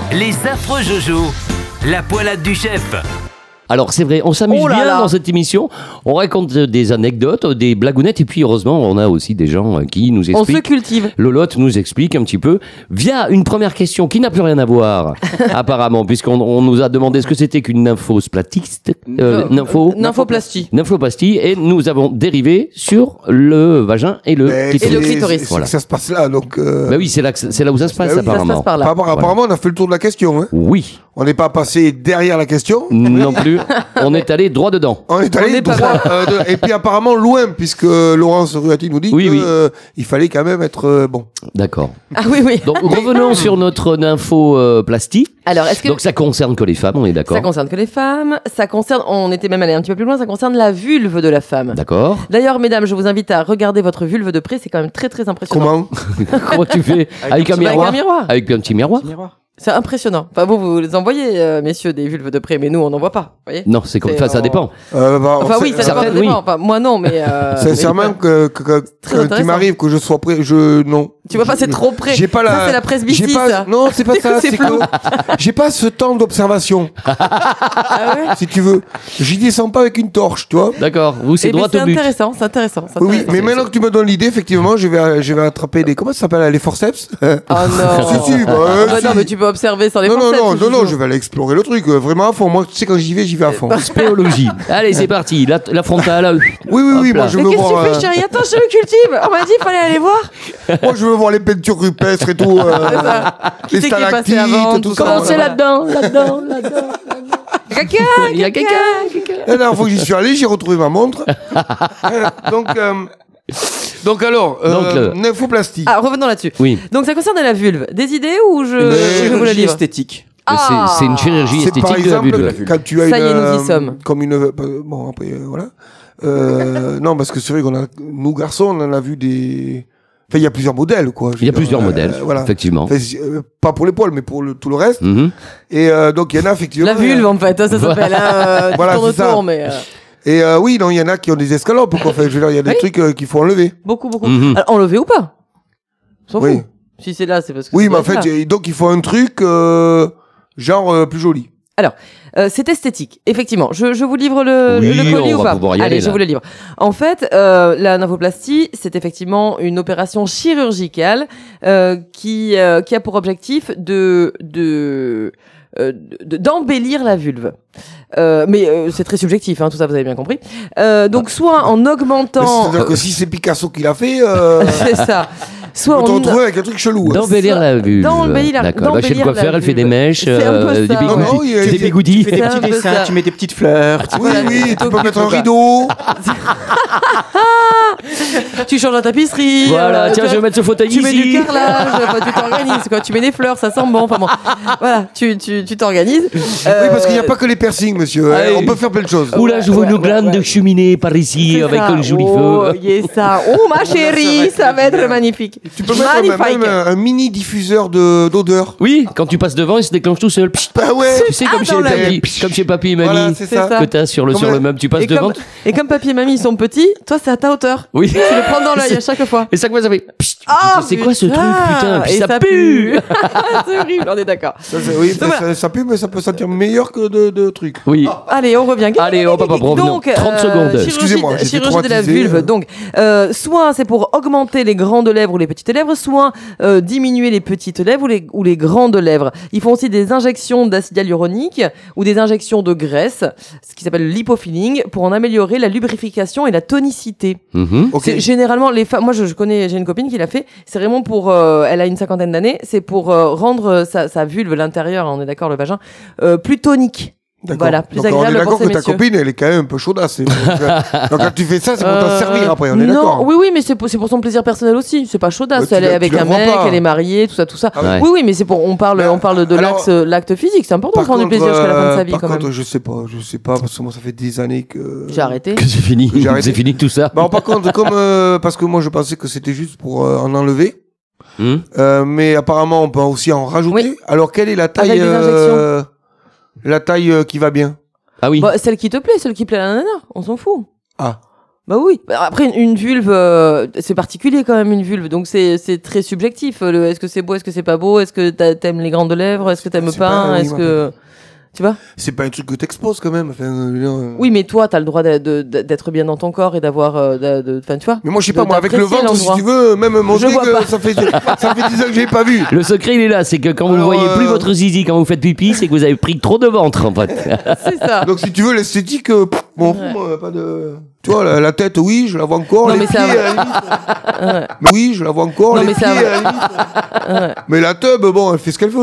Les affreux Jojo, la poilade du chef. Alors c'est vrai, on s'amuse bien dans cette émission, on raconte des anecdotes, des blagounettes et puis heureusement on a aussi des gens qui nous expliquent. On se cultive. Lolotte nous explique un petit peu via une première question qui n'a plus rien à voir apparemment puisqu'on nous a demandé ce que c'était qu'une nymphosplatiste, nymphoplastie et nous avons dérivé sur le vagin et le clitoris. C'est que ça se passe là donc. Bah oui, c'est là où ça se passe apparemment. Ça se passe par là. Apparemment on a fait le tour de la question. Hein. Oui. On n'est pas passé derrière la question. Non plus. On est allé droit dedans. On est allé droit. Et puis apparemment loin, puisque Laurence Ruati nous dit qu'il fallait quand même être bon. D'accord. Ah oui. Donc revenons sur notre nymphoplastie. Alors, est-ce que donc ça concerne que les femmes, on est d'accord? Ça concerne que les femmes. Ça concerne, on était même allé un petit peu plus loin, ça concerne la vulve de la femme. D'accord. D'ailleurs, mesdames, je vous invite à regarder votre vulve de près, c'est quand même très très impressionnant. Comment tu fais? Avec un miroir? Avec un petit miroir? C'est impressionnant. Enfin, vous les envoyez, messieurs, des vulves de près, mais nous, on n'en voit pas. Voyez, non, c'est comme ça dépend. Enfin, oui, ça dépend. Enfin, moi, non, mais. Sincèrement, qu'il m'arrive que je sois prêt, non. Tu vas passer trop près. J'ai pas ça, c'est la presbytie, ça. Non, c'est pas ça. C'est que j'ai pas ce temps d'observation. Ah ouais? Si tu veux. J'y descends pas avec une torche, tu vois. D'accord. Vous, c'est droit au but. C'est intéressant. Oui, mais maintenant que tu me donnes l'idée, effectivement, je vais attraper des. Comment ça s'appelle? Les forceps? Oh non. Si. Non, mais tu peux observer sans les forceps. Non, je vais aller explorer le truc. Vraiment à fond. Moi, tu sais, quand j'y vais à fond. Spéologie. Allez, c'est parti. La frontale. Oui, moi, je veux voir. Mais qu'est-ce que tu fais, chérie? Attends, je le cultive. On m'a dit, il fallait aller voir. Moi, je veux voir les peintures rupestres et tout. Les stalactites et tout ça. Comment c'est là-dedans. Il y a quelqu'un. La dernière fois que j'y suis allé, j'ai retrouvé ma montre. Donc alors, nymphoplastie. Ah, revenons là-dessus. Oui. Donc ça concerne la vulve. Des idées ou je vous le livre? Esthétique. C'est une chirurgie esthétique par exemple, de la vulve. Quand tu as ça y est, nous y sommes. Comme une... Bon, après, voilà. Non, parce que c'est vrai nous garçons, on en a vu des... Enfin, il y a plusieurs modèles, quoi. Il y a plusieurs modèles, voilà. Effectivement. Enfin, pas pour les poils, mais pour tout le reste. Mm-hmm. Et donc, il y en a effectivement... La vulve, en fait, ça s'appelle. Voilà, c'est ça. Mais Et oui, non, il y en a qui ont des escalopes, quoi. Enfin, je veux dire, il y a des trucs qu'il faut enlever. Beaucoup. Mm-hmm. Alors, enlever ou pas? On s'en fout. Si c'est là, c'est parce que... Oui, mais en fait, donc, il faut un truc genre plus joli. Alors, c'est esthétique. Effectivement, je vous livre le colis ou pas? Allez, je vous le livre. En fait, la nymphoplastie, c'est effectivement une opération chirurgicale qui a pour objectif d'embellir la vulve. Mais c'est très subjectif, hein, tout ça, vous avez bien compris. Donc, soit en augmentant... C'est-à-dire que si c'est Picasso qui l'a fait... c'est ça. Soit on peut te retrouver avec un truc chelou. D'embellir la vulve. D'accord. Va chez le coiffeur, elle fait des mèches, des bigoudis. Tu fais des petits dessins, tu mets des petites fleurs. Oui, tu peux mettre un rideau. Tu changes la tapisserie. Voilà, tiens, je vais mettre ce fauteuil ici. Tu mets du carrelage, tu t'organises, quoi. Tu mets des fleurs, ça sent bon. Enfin bon, voilà, tu t'organises. Oui, parce qu'il n'y a pas que les piercings, monsieur. On peut faire plein de choses. Oula, je vois une glande de cheminée par ici, avec un joli feu. Oh, ça. Oh, ma chérie, ça va être magnifique. Tu peux mettre même un mini diffuseur d'odeur. Oui, quand tu passes devant, il se déclenche tout seul. Ah ouais. Tu sais, comme chez papy et mamie, voilà, c'est ça. que t'as sur le meuble, tu passes devant. Et comme papy et mamie ils sont petits, toi c'est à ta hauteur. Oui. Tu le prends dans l'œil à chaque fois. Et chaque fois ça fait. C'est quoi ce truc, putain? Puis et ça pue. C'est horrible, on est d'accord. Oui, ça pue, mais ça peut sentir meilleur que de trucs. Oui. Allez, on revient. Allez, hop, revenons. Donc, 30 secondes. Excusez-moi, chirurgie de la vulve. Donc, soit c'est pour augmenter les grandes lèvres ou les petites lèvres, soit diminuer les petites lèvres ou les grandes lèvres. Ils font aussi des injections d'acide hyaluronique ou des injections de graisse, ce qui s'appelle l'hypofilling, pour en améliorer la lubrification et la tonicité. Okay. Généralement, les femmes, moi j'ai une copine qui l'a fait, c'est vraiment pour, elle a une 50aine d'années, c'est pour rendre sa vulve, l'intérieur, on est d'accord, le vagin, plus tonique. D'accord. Voilà, plus donc agréable on est d'accord pour ces que ta messieurs. copine, elle est quand même un peu chaudasse. Donc quand tu fais ça, c'est pour t'en servir après, on est d'accord. Oui, mais c'est pour son plaisir personnel aussi. C'est pas chaudasse. Bah, elle est avec un mec, elle est mariée, tout ça. Ah ouais. Oui, mais c'est pour. On parle de l'acte physique. C'est important de prendre du plaisir jusqu'à la fin de sa vie, quand même. Je sais pas, parce que moi, ça fait des années que. J'ai arrêté. Que c'est fini. C'est fini tout ça. Par contre, parce que moi, je pensais que c'était juste pour en enlever. Mais apparemment, on peut aussi en rajouter. Oui. Alors, quelle est la taille Avec des injections. La taille qui va bien? Ah oui. Celle qui te plaît, celle qui plaît à la nana, on s'en fout. Ah. Bah oui. Après, une vulve, c'est particulier quand même, une vulve. Donc, c'est très subjectif. Est-ce que c'est beau, est-ce que c'est pas beau, est-ce que t'aimes les grandes lèvres, est-ce que t'aimes pas, est-ce que... Tu vois ? C'est pas un truc que t'exposes quand même. Enfin, Oui, mais toi, t'as le droit d'être bien dans ton corps et d'avoir... Enfin, tu vois. Mais moi, je sais pas, moi, avec le ventre, si tu veux, même mon Je dick, vois pas. ça fait 10 ans que j'ai pas vu. Le secret, il est là, c'est que quand vous ne voyez plus votre zizi quand vous faites pipi, c'est que vous avez pris trop de ventre, en fait. C'est ça. Donc, si tu veux, l'esthétique, bon, moi, pas de... Tu vois, la tête, oui, je la vois encore. Non, Les mais pieds, ça à la limite. Mais oui, je la vois encore. Non, les mais pieds, ça à la limite. Mais la teub, bon, elle fait ce qu'elle veut.